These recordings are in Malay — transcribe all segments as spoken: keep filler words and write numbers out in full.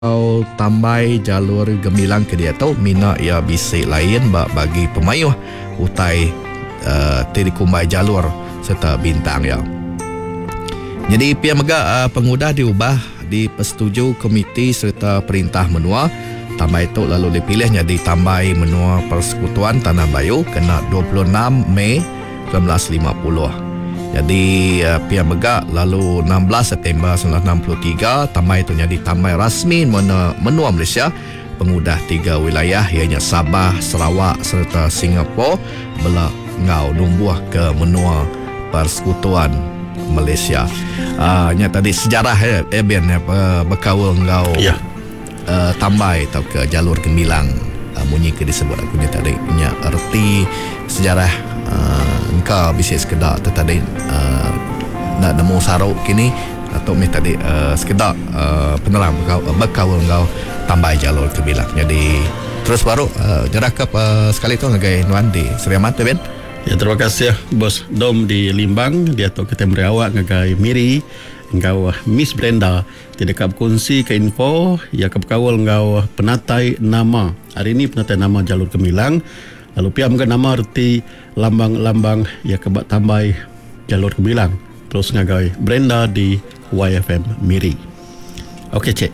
Kalau tambai jalur gemilang ke dia tu mina ia bisik lain bak bagi pemayuh utai uh, tiri kumbai jalur serta bintang ya. Jadi pihak mega uh, pengudah diubah dipersetuju komiti serta perintah menua. Tambai itu lalu dipilih jadi tambai menua Persekutuan Tanah Bayu kena dua puluh enam Mei seribu sembilan ratus lima puluh. Jadi uh, pihak megak lalu enam belas September seribu sembilan ratus enam puluh tiga tambai itu jadi tambai rasmi menua, menua Malaysia pengudah tiga wilayah ianya Sabah, Sarawak serta Singapura bela ngau numbuh ke menua Persekutuan Malaysia. Ah uh, nya tadi sejarah ya eh, ben ya berkawal ngau ya. uh, tambai atau ke jalur gemilang uh, munyi ke disebut aku ni tadi nya erti sejarah uh, engkau bisa sekedar tadi uh, nak nemu saruk kini atau mi tadi uh, sekedar uh, penerang berkawal engkau tambai jalur gemilang. Jadi terus baru uh, jarakap uh, sekali tu ngagai nuan di Seriamat tu ben. Ya, terima kasih Bos Dom di Limbang, dia tu kita merawat ngagai Miri engkau Miss Brenda tidak kap kongsi ke info ya kap kawal engkau penatai nama hari ini penatai nama jalur gemilang lalu pihak mungkin nama arti lambang-lambang ya kebak tambai jalur gemilang terus ngagai Brenda di Y F M Miri. Okey cik.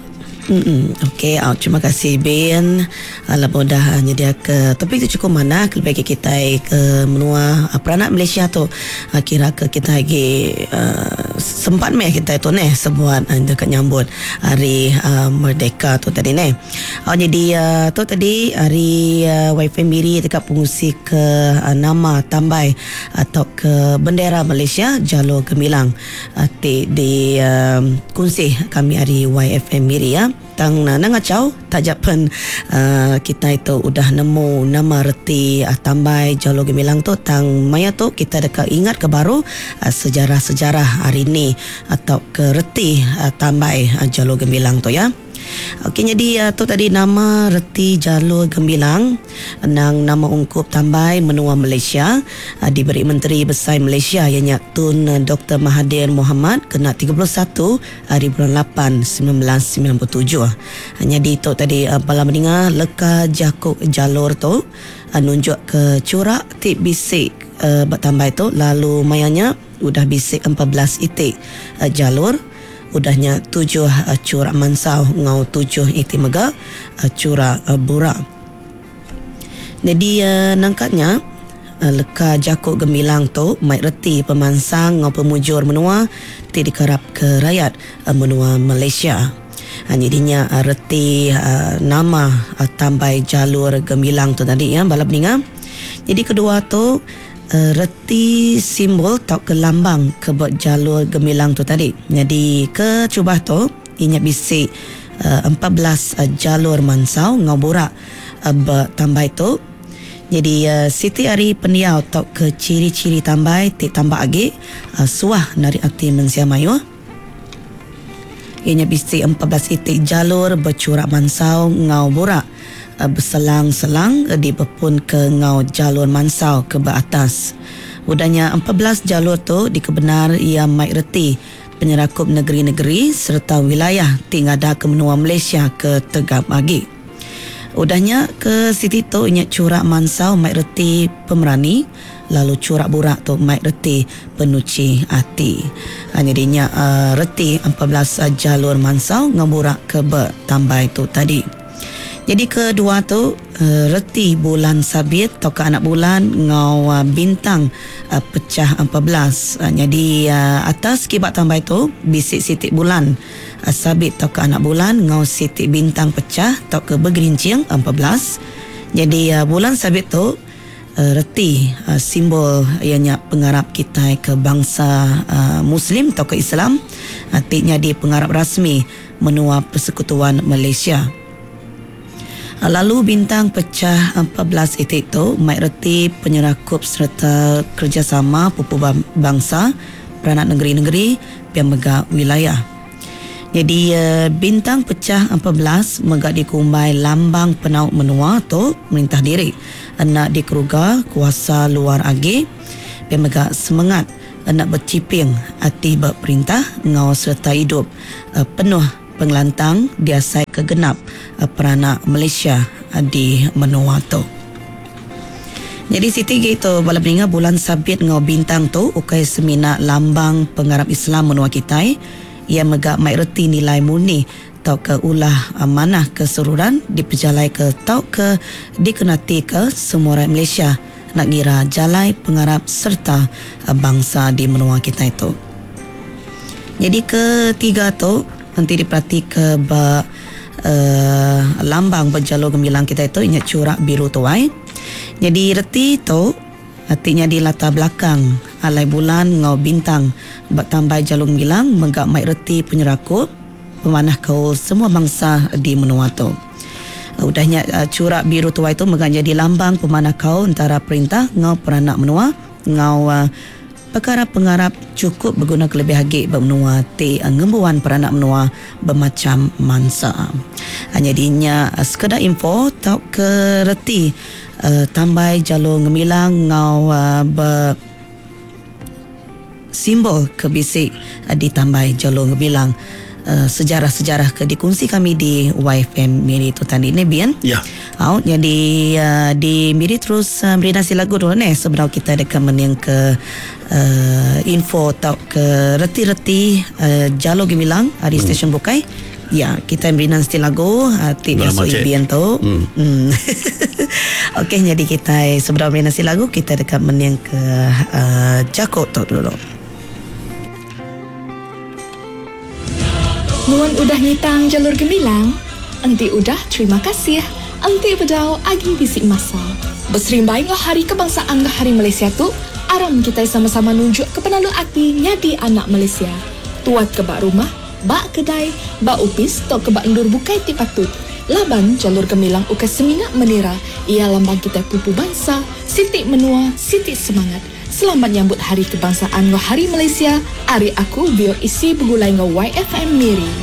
Mm-mm. Okey, oh, terima kasih Ben. Alah mudah nyedia ke topik tu cukup mana ke bagi kita ke menua uh, peranak Malaysia tu uh, kira ke kita lagi uh, sempat meh kita tu neh sebuat uh, dekat nyambut hari uh, merdeka tu tadi neh. Oh jadi uh, tu tadi hari uh, Y F M Miri dekat pengusi ke uh, nama tambai atau ke bendera Malaysia jalur gemilang uh, di, di uh, kunci kami hari Y F M Miri ya. Tang na ngacau tajapan uh, kita itu udah nemu nama reti uh, tambai jalur gemilang tu tang maya tu kita dekat ingat ke baru uh, sejarah-sejarah hari ni atau ke reti uh, tambai uh, jalur gemilang tu ya. Okey, jadi uh, tu tadi nama reti jalur gemilang nang nama ungkup tambai menua Malaysia uh, diberi Menteri Besar Malaysia ianya Tun uh, Doktor Mahathir Mohamad kena tiga puluh satu hari bulan lapan seribu sembilan ratus sembilan puluh tujuh. Hanya di tu tadi uh, bala mendengar leka jakuk jalur tu uh, nunjuk ke curak tip bisik uh, bat tambai tu lalu mayanya udah bisik empat belas itik uh, jalur udahnya tujuh uh, curak mansau ngau tujuh iti mega uh, curak uh, burak. Jadi uh, nangkatnya uh, leka jakuk gemilang tu mai reti pemansang ngau pemujur menua ti dikarap ke rakyat uh, menua Malaysia. Uh, jadinya uh, reti uh, nama uh, tambai jalur gemilang tu tadi ya balap ninga. Jadi kedua tu Uh, reti simbol atau ke lambang kebot jalur gemilang tu tadi. Jadi ke cubah tu inya bisik uh, empat belas uh, jalur mansau ngau borak uh, tambai tu. Jadi uh, siti hari pendiau atau ke ciri-ciri tambai ti tambah agi uh, suah nari akti mensia mayu. Inya bisik empat belas itik jalur bercurak mansau ngau borak Uh, berselang-selang uh, di bepun ke ngau jalur mansau ke atas. Udahnya empat belas jalur tu dikebenar ia mai reti penyerakup negeri-negeri serta wilayah tingada ke menua Malaysia ke tegap agi. Udahnya ke siti tu inya curak mansau mai reti pemerani lalu curak burak tu mai reti penuci hati. Hanya dinya uh, reti empat belas uh, jalur mansau ngaburak ke bertambai tu tadi. Jadi kedua tu uh, reti bulan sabit atau ke anak bulan ngau uh, bintang uh, pecah empat belas. Uh, jadi uh, atas kibat tambai tu bisik sitik bulan uh, sabit atau ke anak bulan ngau sitik bintang pecah atau ke bergerincing empat belas. Jadi uh, bulan sabit tu uh, reti uh, simbol ianya pengarap kita ke bangsa uh, Muslim atau ke Islam. Artinya di pengarap rasmi menua Persekutuan Malaysia. Lalu bintang pecah empat belas itik tu mai reti penyerakup serta kerjasama pupu bangsa peranak negeri-negeri yang megak wilayah. Jadi uh, bintang pecah empat belas megak dikumbai lambang penauk menua tu merintah diri nak dikeruga kuasa luar agi yang megak semangat nak berciping hati berperintah ngau serta hidup uh, penuh pengelantang diasai kegenap uh, peranak Malaysia uh, di menua tu. Jadi Siti gitu bala peninga bulan sabit ngau bintang tu ukai semina lambang pengarap Islam menua Kitai ia megak mai reti nilai murni tau ke ulah amanah keseluruhan diperjalai ke tau ke dikenati ke semua rakyat Malaysia nak ngira jalai pengarap serta bangsa di menua kita itu. Jadi ketiga tu nanti diperhati ke ba, uh, lambang berjalur gemilang kita itu ingat corak biru tuai. Jadi reti tu artinya di latar belakang alai bulan ngau bintang bak tambah jalur gemilang megak mai reti penyerakut pemanah kau semua bangsa di menua tu. Uh, udahnya uh, corak biru tuai itu megak jadi lambang pemanah kau antara perintah ngau peranak menua ngau uh, perkara pengarap cukup berguna kelebih hagik bermenua te ngembuan peranak menua bermacam mansa. Hanya dinya uh, sekedar info tau ke reti uh, tambah jalur ngemilang ngau uh, ber simbol kebisik uh, ditambah jalur ngemilang. Uh, sejarah-sejarah ke dikongsi kami di Y F M Miri tu tadi ni Bian. Ya. Oh, jadi uh, di Miri terus uh, beri nasi lagu dulu ni sebelum kita dekat menyang ke uh, info tau ke reti-reti uh, jalur gemilang di hmm. stesen Bukai. Ya, kita beri nasi lagu hati biasa Bian tu. Hmm. Hmm. Okey, jadi kita sebelum beri nasi lagu kita dekat menang ke uh, Jakot tu dulu. Nuan udah ngitang jalur gemilang, enti udah terima kasih. Enti bedau agi bisik masal. Berserimbai ngah hari kebangsaan ngah hari Malaysia tu, aram kita sama-sama nunjuk ke penalu akti nyadi anak Malaysia. Tuat ke bak rumah, bak kedai, bak upis, atau ke bak endur bukai tipatut. Laban jalur gemilang ukai semingat menira, ia lambang kita pupu bangsa, sitik menua, sitik semangat. Selamat nyambut Hari Kebangsaan ngau Hari Malaysia. Hari aku bio isi begulai ngau Y F M Miri.